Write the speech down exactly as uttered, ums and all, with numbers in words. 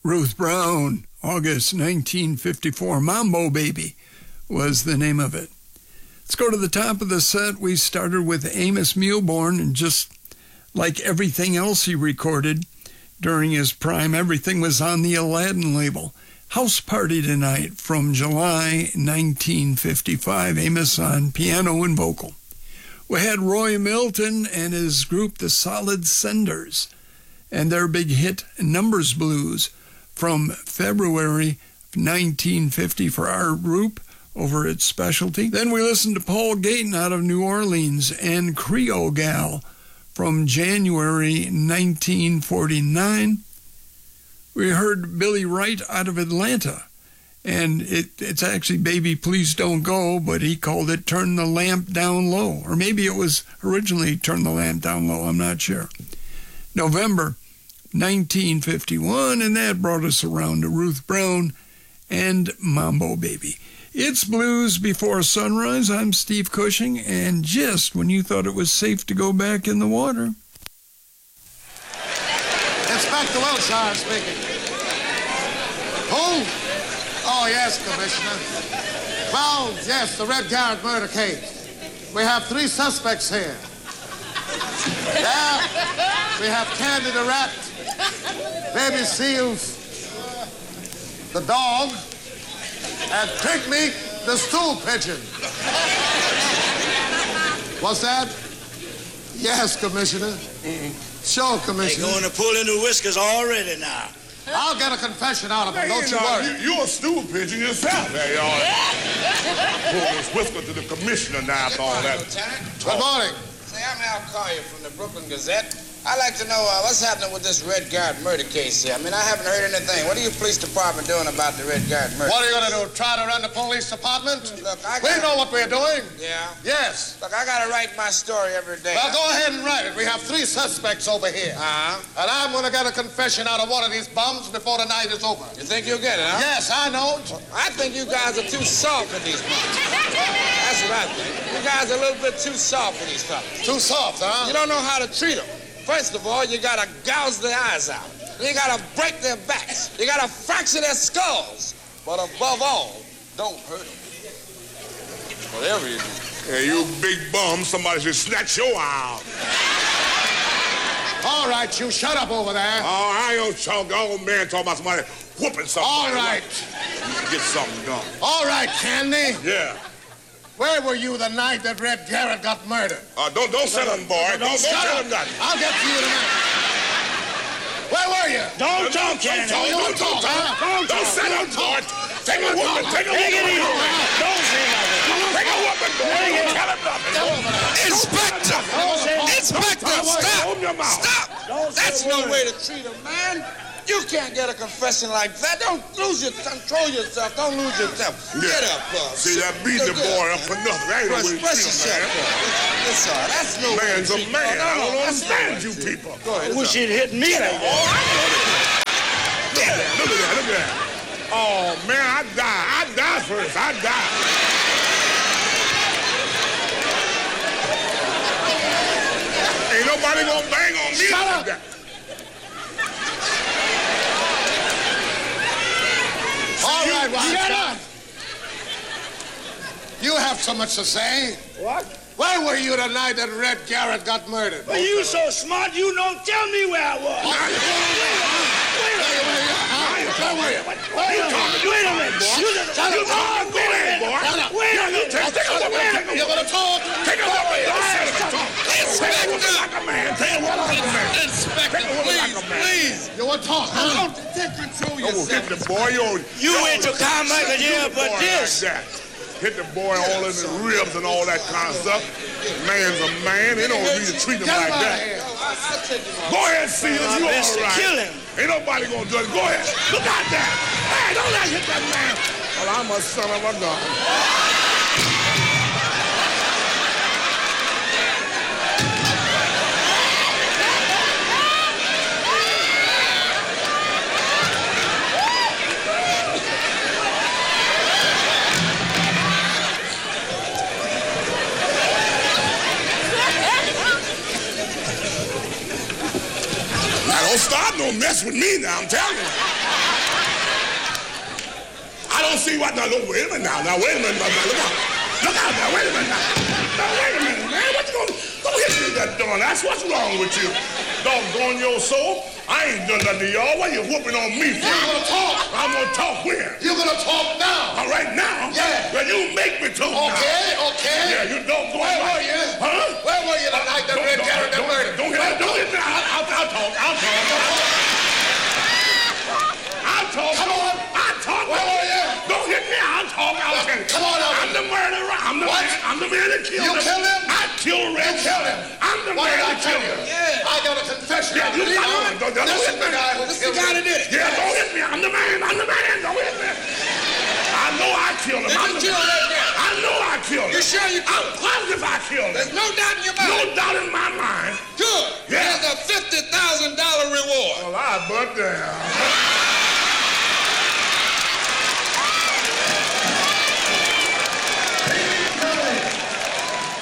Ruth Brown, August nineteen fifty-four. Mambo Baby was the name of it. Let's go to the top of the set. We started with Amos Milburn, and just like everything else he recorded during his prime, everything was on the Aladdin label. House Party Tonight from July nineteen fifty-five. Amos on piano and vocal. We had Roy Milton and his group, the Solid Senders, and their big hit, Numbers Blues, from February nineteen fifty for our group over at Specialty. Then we listened to Paul Gayton out of New Orleans and Creole Gal from January nineteen forty-nine. We heard Billy Wright out of Atlanta, and it, it's actually Baby Please Don't Go, but he called it Turn the Lamp Down Low. Or maybe it was originally Turn the Lamp Down Low, I'm not sure. November nineteen fifty-one, and that brought us around to Ruth Brown and Mambo Baby. It's Blues Before Sunrise. I'm Steve Cushing, and just when you thought it was safe to go back in the water. Inspector Wilshire speaking. Who? Oh, yes, Commissioner. Well, yes, the Red Garrett murder case. We have three suspects here. Yeah, we have Candy the rat, Baby Seals, the dog, and Picnic the stool pigeon. What's that? Yes, Commissioner. Mm-hmm. Sure, Commissioner. They're going to pull in the whiskers already now. I'll get a confession out of him, hey, don't you, you know, worry. You, you're a stool pigeon yourself. There you are. Pull this whisker to the commissioner now for all that. Good morning. Say, I'm Al Collier from the Brooklyn Gazette. I'd like to know uh, what's happening with this Red Garrett murder case here. I mean, I haven't heard anything. What are your police department doing about the Red Garrett murder? What are you going to do, try to run the police department? Look, I We gotta... know what we're doing. Yeah? Yes. Look, I got to write my story every day. Well, go ahead and write it. We have three suspects over here. Uh-huh. And I'm going to get a confession out of one of these bums before the night is over. You think you'll get it, huh? Yes, I know. I think you guys are too soft for these bums. That's what I think. You guys are a little bit too soft for these fellas. Too soft, huh? You don't know how to treat them. First of all, you gotta gouge their eyes out. You gotta break their backs. You gotta fracture their skulls. But above all, don't hurt them. Whatever you do. Hey, you big bum, somebody should snatch your eye out. All right, you shut up over there. Oh, I ain't no talk. Old man talking about somebody whooping somebody. All right. You can get something done. All right, Candy. Yeah. Where were you the night that Red Garrett got murdered? Uh, don't don't say nothing, boy. Don't, don't, don't tell him nothing. I'll get to you tonight. Where were you? Don't talk, Candy. Don't, don't, don't, talk. Don't, don't say nothing, boy. Take a whooping. Take a whooping. Don't say nothing. Take a whooping, boy. Don't tell him nothing. Inspector! Inspector, stop! Stop! That's no way to treat a man. You can't get a confession like that. Don't lose your, control yourself. Don't lose yourself. Yeah. Get up, uh, See, that beating the boy up for nothing. That ain't no way to treat him, man. That's all right. That's no way Man's to a treat man. him. No, I no, don't that's understand no you way to people. Go ahead. Wish he'd hit me like that. Look at that. Look at that. Look at that. Oh, man, I die. I die first. I die. Ain't nobody gonna bang on me. Shut like up. that. All you, right, Ron. Shut up. You have so much to say. What? Where were you the night that Red Garrett got murdered? Well, you so smart, you don't tell me where I was. Where were you? Wait a minute, wait a minute, boy. You just, Shut you up. talk, wait a minute, boy. Shut up. Wait a minute. Take, take a look. Take a You're going to talk? Take a look. Take a look like a man. Take a look like a man. Inspector, Take a look like a man. please. You want to talk, huh? Don't take control Oh, yourself. hit the boy. You, You went to Carmichael jail for this. Like that. Hit the boy all in the ribs and all that kind of stuff. Man's a man. They don't need to treat him Get him like out of that. here. I'll take him off. Go ahead, see if you best to all right. kill him. Ain't nobody gonna do it. Go ahead. Look out there. Hey, don't let hit that man. Well, I'm a son of a gun. Now, don't stop no don't mess with me now, I'm telling you. I don't see what, now, look, wait a minute now, now, wait a minute, now, now, look out. Look out now, wait a minute now. Now, wait a minute, man, what you gonna, don't hit me with that door, that's what's wrong with you. Doggone your soul. I ain't done nothing to y'all. Why you whooping on me for? You're gonna talk. I'm gonna talk where? You're gonna talk now. All right, now? Yeah. Well, you make me talk now. Okay, okay. Yeah, you don't go. Where were you? Huh? Where were you the night that Red Garrett got murdered? Don't hit me. Don't hit me. I'll, I'll, I'll talk. I'll talk. I'll talk. Come on. I'll talk. Where were you? Don't hit me. I'll talk. I'll tell you. Come on, Elvis. I'm the murderer. I'm the What? man. I'm the man that killed You him. killed him? I killed Red. You killed him. I'm the What man did I that tell killed you? him. Yeah. I got a confession. Yeah, you Leave got on. one. Don't, don't This hit is the me. guy who This is the killed guy him. that did it. Yeah, don't hit me. I'm the man. I'm the man. Don't hit me. I know I killed him. Did I'm you the kill man. Red Garrett? I know I killed him. You sure you I'm killed him? positive I killed him. There's no doubt in your mind. No doubt in my mind. Good. Yeah. There's a fifty thousand dollar reward. Well, I but damn.